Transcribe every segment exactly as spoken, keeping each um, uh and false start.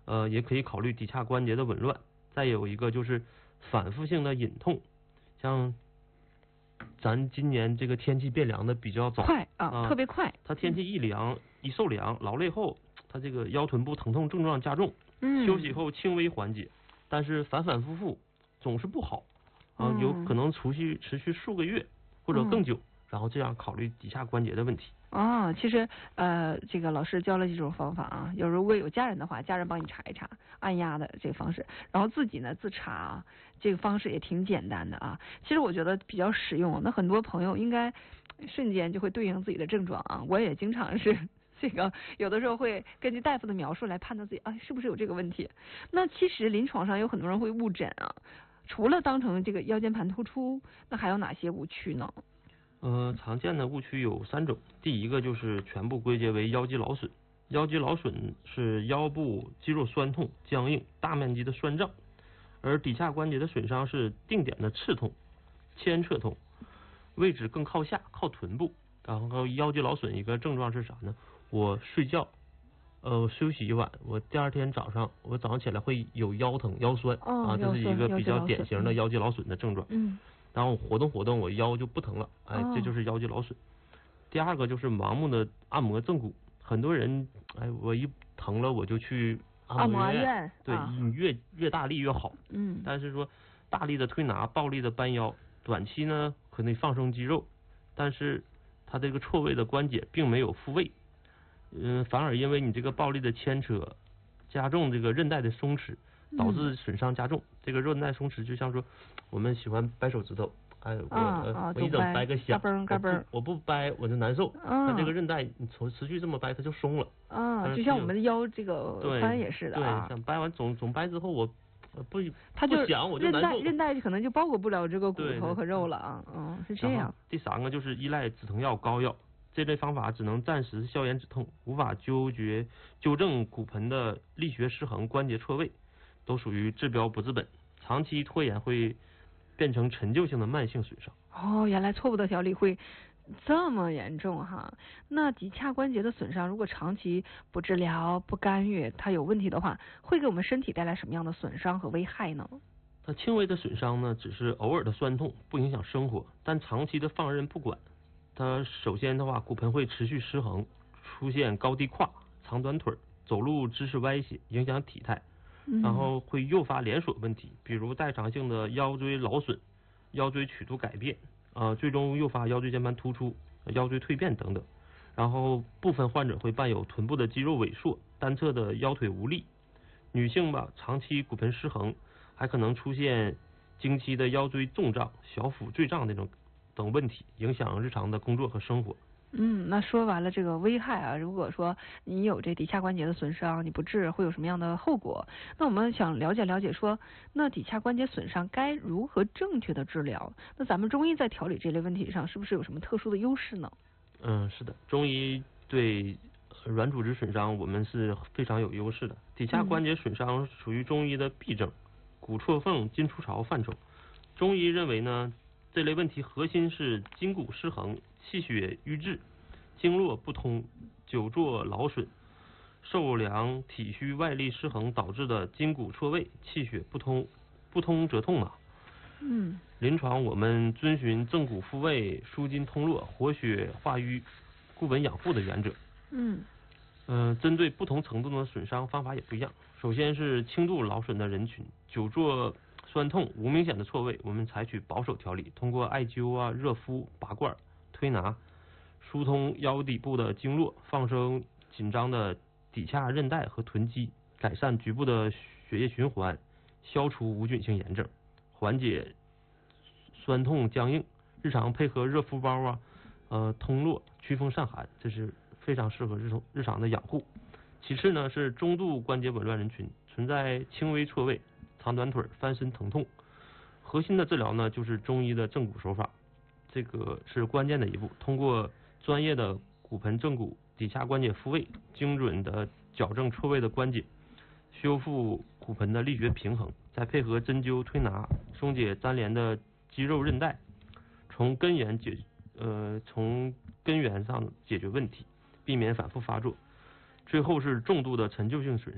呃，也可以考虑骶髂关节的紊乱。再有一个就是反复性的隐痛，像咱今年这个天气变凉的比较早， 快啊， 啊特别快。 它天气一凉、嗯、一受凉，劳累后，它这个腰臀部疼痛症状加重，嗯，休息后轻微缓解，但是反反复复总是不好，啊、嗯，有可能持续持续数个月或者更久。嗯，然后这样考虑骶髂关节的问题。 哦，其实呃，这个老师教了几种方法啊。有如果有家人的话，家人帮你查一查按压的这个方式，然后自己呢自查啊，这个方式也挺简单的啊。其实我觉得比较实用。那很多朋友应该瞬间就会对应自己的症状啊。我也经常是这个，有的时候会根据大夫的描述来判断自己啊是不是有这个问题。那其实临床上有很多人会误诊啊，除了当成这个腰间盘突出，那还有哪些误区呢？ 呃，常见的误区有三种。第一个就是全部归结为腰肌劳损，腰肌劳损是腰部肌肉酸痛、僵硬、大面积的酸胀，而骶髂关节的损伤是定点的刺痛、牵扯痛，位置更靠下，靠臀部。然后腰肌劳损一个症状是啥呢？我睡觉，呃，休息一晚，我第二天早上，我早上起来会有腰疼、腰酸、哦、啊，这是一个比较典型的腰肌劳损的症状。嗯。然后我活动活动，我腰就不疼了，哎，这就是腰肌劳损。第二个就是盲目的按摩正骨，很多人哎，我一疼了我就去按摩院，院对、啊、你越越大力越好，嗯，但是说大力的推拿、暴力的扳腰，短期呢可能放松肌肉，但是它这个错位的关节并没有复位，嗯，反而因为你这个暴力的牵扯，加重这个韧带的松弛。导致损伤加重、嗯，这个韧带松弛就像说我们喜欢掰手指头，哎，我、啊呃、我一整掰个响， 嘎嘣我不掰我就难受，它、啊、这个韧带你从持续这么掰它就松了， 啊，就像我们的腰这个髋也是的啊， 对，像掰完总总掰之后我不它就不想我就难受， 韧带可能就包裹不了这个骨头和肉了啊，嗯，是这样。 第三个就是依赖止疼药、膏药。这类方法只能暂时消炎止痛，无法纠决纠正骨盆的力学失衡、关节错位，都属于治标不治本，长期拖延会变成陈旧性的慢性损伤。 哦，原来错误的调理会这么严重哈。那骶髂关节的损伤如果长期不治疗、不干预，它有问题的话，会给我们身体带来什么样的损伤和危害呢？ 它轻微的损伤呢，只是偶尔的酸痛，不影响生活，但长期的放任不管，它首先的话，骨盆会持续失衡，出现高低胯、长短腿，走路姿势歪斜，影响体态。然后会诱发连锁问题，比如代偿性的腰椎劳损、腰椎曲度改变，呃，最终诱发腰椎间盘突出、腰椎蜕变等等。然后部分患者会伴有臀部的肌肉萎缩、单侧的腰腿无力。女性吧，长期骨盆失衡，还可能出现经期的腰椎纵胀、小腹坠胀这种等问题，影响日常的工作和生活。 嗯，那说完了这个危害啊，如果说你有这骶髂关节的损伤，你不治会有什么样的后果？那我们想了解了解说，那骶髂关节损伤该如何正确的治疗？那咱们中医在调理这类问题上是不是有什么特殊的优势呢？ 嗯，是的，中医对软组织损伤我们是非常有优势的。骶髂关节损伤属于中医的痹症、骨错缝、筋出潮范畴。中医认为呢，这类问题核心是筋骨失衡、气血瘀滞、经络不通、久坐劳损、受凉体虚外力失衡导致的筋骨错位、气血不通，不通则痛啊。 嗯， 临床我们遵循正骨复位、舒筋通络、活血化瘀、固本养护的原则。 嗯， 呃，针对不同程度的损伤，方法也不一样。首先是轻度劳损的人群，久坐酸痛无明显的错位，我们采取保守调理，通过艾灸啊、热敷、拔罐、推拿，疏通腰底部的经络，放松紧张的骶髂韧带和臀肌，改善局部的血液循环，消除无菌性炎症，缓解酸痛僵硬。日常配合热敷包啊、呃通络、祛风散寒，这是非常适合日常日常的养护。其次呢是中度关节紊乱人群，存在轻微错位、长短腿、翻身疼痛。核心的治疗呢就是中医的正骨手法，这个是关键的一步。通过专业的骨盆正骨骶髂关节复位，精准的矫正错位的关节，修复骨盆的力学平衡，再配合针灸推拿，松解粘连的肌肉韧带，从根源解呃从根源上解决问题，避免反复发作。最后是重度的陈旧性损伤，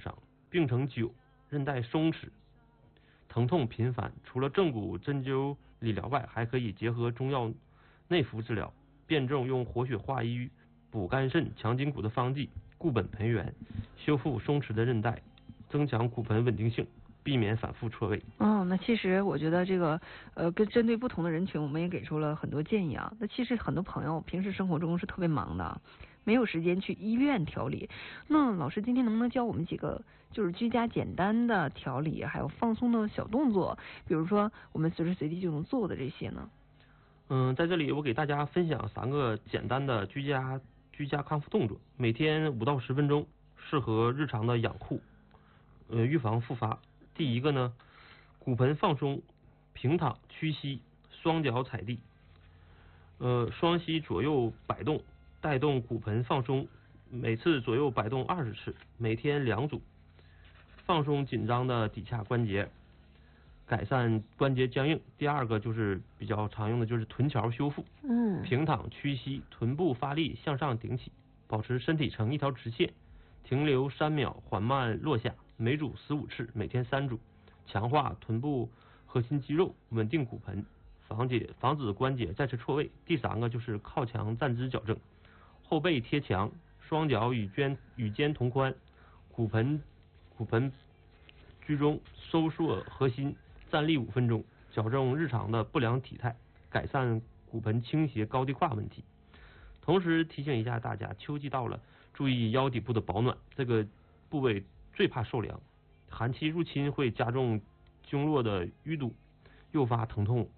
病程久，韧带松弛，疼痛频繁，除了正骨针灸理疗外，还可以结合中药内服治疗，辩证用活血化瘀、补肝肾、强筋骨的方剂，固本培元，修复松弛的韧带，增强骨盆稳定性，避免反复错位。 哦，那其实我觉得这个呃，跟针对不同的人群，我们也给出了很多建议啊。那其实很多朋友平时生活中是特别忙的，没有时间去医院调理。那老师今天能不能教我们几个就是居家简单的调理，还有放松的小动作，比如说我们随时随地就能做的这些呢？ 嗯，在这里我给大家分享三个简单的居家居家康复动作，每天五到十分钟，适合日常的养护，呃，预防复发。第一个呢，骨盆放松，平躺屈膝，双脚踩地，呃，双膝左右摆动，带动骨盆放松，每次左右摆动二十次，每天两组，放松紧张的骶髂关节，改善关节僵硬。第二个就是比较常用的就是臀桥修复， 嗯， 平躺屈膝，臀部发力向上顶起，保持身体呈一条直线，停留三秒，缓慢落下，每组十五次，每天三组，强化臀部核心肌肉，稳定骨盆，防止防止关节再次错位。第三个就是靠墙站姿矫正，后背贴墙，双脚与肩与肩同宽，骨盆骨盆居中，收缩核心，站立五分钟，矫正日常的不良体态，改善骨盆倾斜高低胯问题。同时提醒一下大家，秋季到了，注意腰底部的保暖，这个部位最怕受凉，寒气入侵会加重经络的淤堵，诱发疼痛。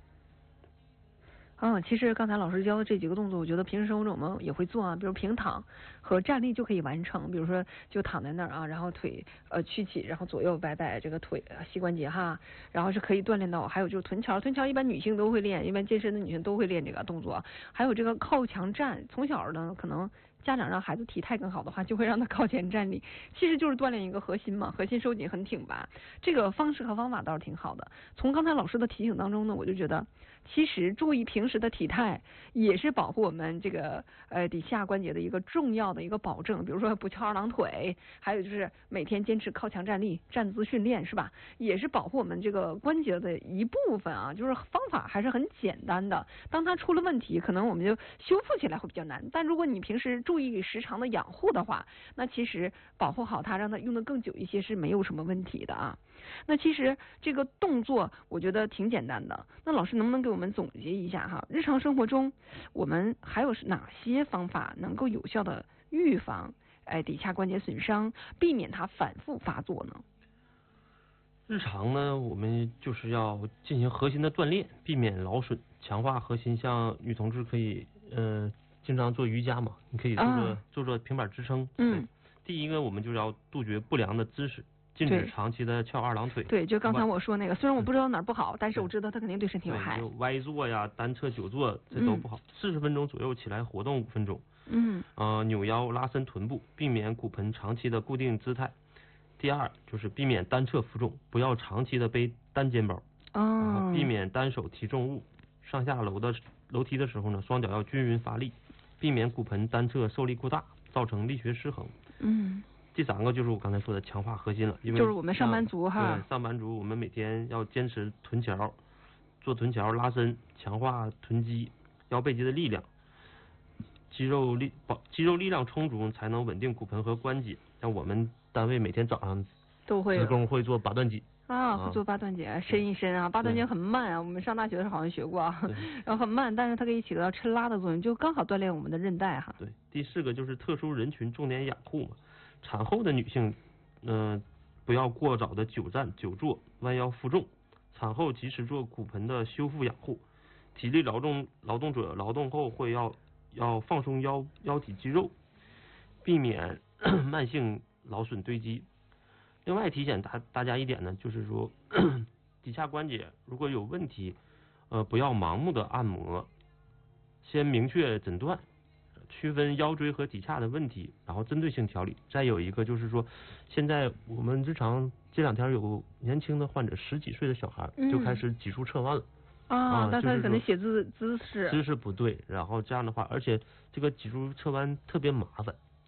嗯，其实刚才老师教的这几个动作，我觉得平时生活中我们也会做啊，比如平躺和站立就可以完成。比如说就躺在那儿啊，然后腿呃屈起，然后左右摆摆这个腿膝关节哈，然后是可以锻炼到。还有就是臀桥，臀桥一般女性都会练，一般健身的女性都会练这个动作。还有这个靠墙站，从小呢可能家长让孩子体态更好的话，就会让他靠前站立，其实就是锻炼一个核心嘛，核心收紧很挺拔。这个方式和方法倒是挺好的。从刚才老师的提醒当中呢，我就觉得其实注意平时的体态也是保护我们这个呃骶下关节的一个重要的一个保证。比如说不翘二郎腿，还有就是每天坚持靠墙站立、站姿训练，是吧？也是保护我们这个关节的一部分啊。就是方法还是很简单的，当它出了问题，可能我们就修复起来会比较难。但如果你平时注意时常的养护的话，那其实保护好它，让它用的更久一些是没有什么问题的啊。那其实这个动作我觉得挺简单的，那老师能不能给我们总结一下哈？日常生活中我们还有哪些方法能够有效的预防哎骶髂关节损伤，避免它反复发作呢？ 日常呢，我们就是要进行核心的锻炼，避免劳损，强化核心。像女同志可以呃经常做瑜伽嘛，你可以做做、啊、做做平板支撑。 嗯， 第一个我们就是要杜绝不良的姿势，禁止长期的翘二郎腿。 对，就刚才我说那个，虽然我不知道哪儿不好，但是我知道它肯定对身体有害。 就歪坐呀、单侧久坐，这都不好。四十分钟左右起来活动五分钟。 嗯。 呃，扭腰拉伸臀部，避免骨盆长期的固定姿态。第二就是避免单侧负重，不要长期的背单肩包。 哦。 避免单手提重物，上下楼的楼梯的时候呢，双脚要均匀发力，避免骨盆单侧受力过大，造成力学失衡。 嗯。 第三个就是我刚才说的强化核心了，因为就是我们上班族哈。 对，上班族我们每天要坚持臀桥，做臀桥拉伸，强化臀肌、腰背肌的力量，肌肉力保肌肉力量充足，才能稳定骨盆和关节。像我们单位每天早上都会职工会做八段锦。 啊，会做八段锦，伸一伸啊，八段锦很慢啊，我们上大学的时候好像学过，然后很慢，但是它可以起到抻拉的作用，就刚好锻炼我们的韧带哈。 对，第四个就是特殊人群重点养护嘛，产后的女性，嗯、呃，不要过早的久站久坐，弯腰负重，产后及时做骨盆的修复养护。体力劳动劳动者劳动后会要要放松腰腰体肌肉，避免慢性劳损堆积。另外提醒大大家一点呢，就是说骶髂关节如果有问题，呃，不要盲目的按摩，先明确诊断，区分腰椎和骶髂的问题，然后针对性调理。再有一个就是说，现在我们日常这两天有年轻的患者，十几岁的小孩就开始脊柱侧弯了。 嗯、啊，那他可能写字姿势姿势不对，然后这样的话，而且这个脊柱侧弯特别麻烦。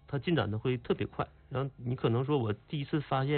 它进展的会特别快。然后你可能说我第一次发现